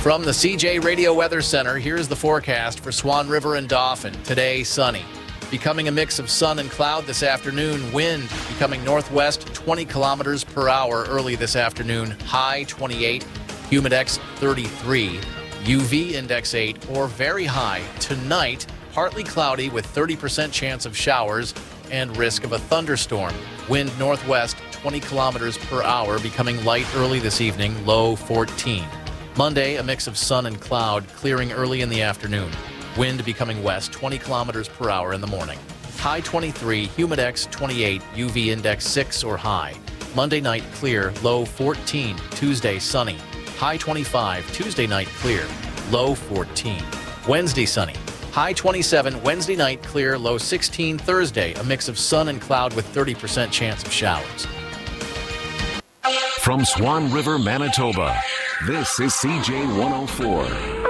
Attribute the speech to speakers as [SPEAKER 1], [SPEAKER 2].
[SPEAKER 1] From the CJ Radio Weather Center, here's the forecast for Swan River and Dauphin. Today, sunny. Becoming a mix of sun and cloud this afternoon. Wind becoming northwest 20 kilometers per hour early this afternoon. High 28. Humidex 33. UV index 8 or very high. Tonight, partly cloudy with 30% chance of showers and risk of a thunderstorm. Wind northwest 20 kilometers per hour, becoming light early this evening. Low 14. Monday, a mix of sun and cloud, clearing early in the afternoon. Wind becoming west 20 kilometers per hour in the morning. High 23, Humidex 28, UV index 6 or high. Monday night clear, low 14. Tuesday sunny. High 25, Tuesday night clear, low 14. Wednesday sunny. High 27, Wednesday night clear, low 16. Thursday, a mix of sun and cloud with 30% chance of showers.
[SPEAKER 2] From Swan River, Manitoba, this is CJ 104.